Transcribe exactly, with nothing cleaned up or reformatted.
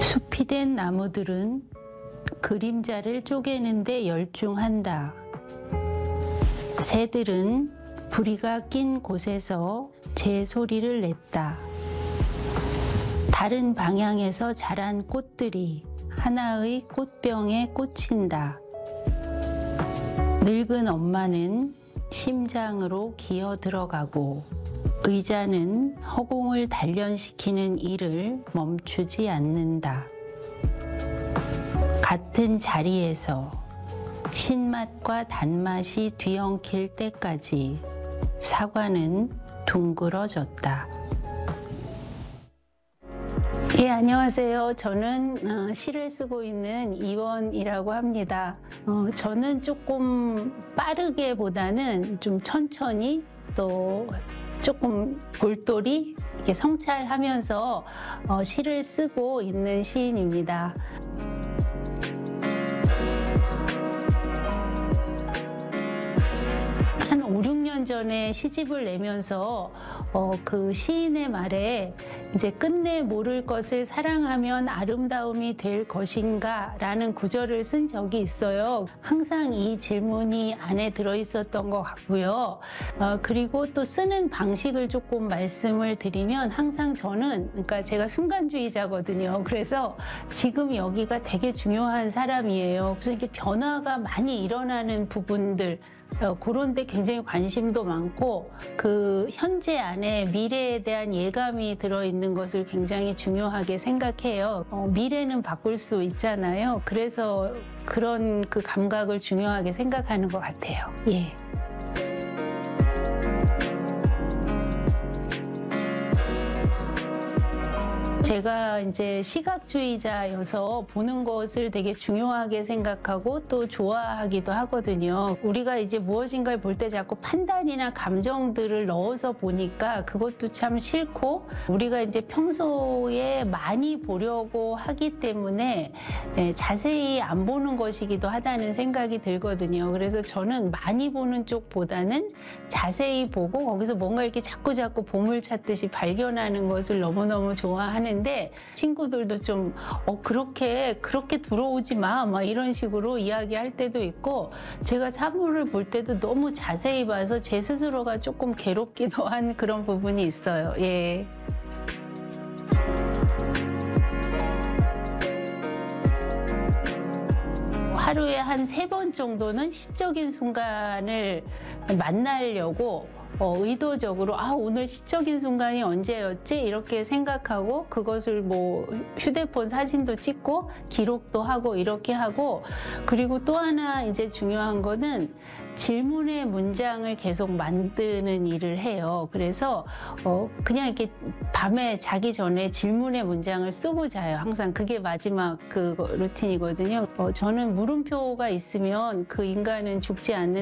숲이 된 나무들은 그림자를 쪼개는데 열중한다. 새들은 부리가 낀 곳에서 제 소리를 냈다. 다른 방향에서 자란 꽃들이 하나의 꽃병에 꽂힌다. 늙은 엄마는 심장으로 기어 들어가고 의자는 허공을 단련시키는 일을 멈추지 않는다. 같은 자리에서 신맛과 단맛이 뒤엉킬 때까지 사과는 둥그러졌다. 예, 안녕하세요. 저는 어, 시를 쓰고 있는 이원이라고 합니다. 어, 저는 조금 빠르게 보다는 좀 천천히 또 조금 골똘히 이렇게 성찰하면서 어, 시를 쓰고 있는 시인입니다. 한 오, 육 년 전에 시집을 내면서 어, 그 시인의 말에 이제 끝내 모를 것을 사랑하면 아름다움이 될 것인가 라는 구절을 쓴 적이 있어요. 항상 이 질문이 안에 들어있었던 것 같고요. 어, 그리고 또 쓰는 방식을 조금 말씀을 드리면 항상 저는, 그러니까 제가 순간주의자거든요. 그래서 지금 여기가 되게 중요한 사람이에요. 그래서 이렇게 변화가 많이 일어나는 부분들, 어, 그런 데 굉장히 관심도 많고 그 현재 안에 미래에 대한 예감이 들어있는 것을 굉장히 중요하게 생각해요. 어, 미래는 바꿀 수 있잖아요. 그래서 그런 그 감각을 중요하게 생각하는 것 같아요. 예. 제가 이제 시각주의자여서 보는 것을 되게 중요하게 생각하고 또 좋아하기도 하거든요. 우리가 이제 무엇인가를 볼 때 자꾸 판단이나 감정들을 넣어서 보니까 그것도 참 싫고, 우리가 이제 평소에 많이 보려고 하기 때문에 자세히 안 보는 것이기도 하다는 생각이 들거든요. 그래서 저는 많이 보는 쪽보다는 자세히 보고 거기서 뭔가 이렇게 자꾸 자꾸 보물 찾듯이 발견하는 것을 너무너무 좋아하는 근데 친구들도 좀 어, 그렇게 그렇게 들어오지 마, 막 이런 식으로 이야기할 때도 있고, 제가 사물을 볼 때도 너무 자세히 봐서 제 스스로가 조금 괴롭기도 한 그런 부분이 있어요. 예. 하루에 한 세 번 정도는 시적인 순간을 만나려고 어, 의도적으로 아 오늘 시적인 순간이 언제였지? 이렇게 생각하고 그것을 뭐 휴대폰 사진도 찍고 기록도 하고 이렇게 하고, 그리고 또 하나 이제 중요한 거는 질문의 문장을 계속 만드는 일을 해요. 그래서 어, 그냥 이렇게 밤에 자기 전에 질문의 문장을 쓰고 자요. 항상 그게 마지막 그 루틴이거든요. 어, 저는 물음표가 있으면 그 인간은 죽지 않는